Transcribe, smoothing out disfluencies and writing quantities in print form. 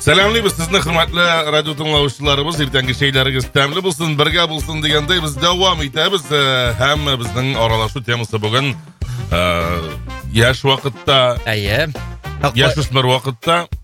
Сәлемлейміз сіздің құрметті радио тыңдаушыларымыз, ертеңгі шейлеріңіз тәмлі болсын, бірге болсын дегендей біз давам етеміз. Һәм біздің аралашу темасы бүгін яш уақытта, яшөсмір уақытта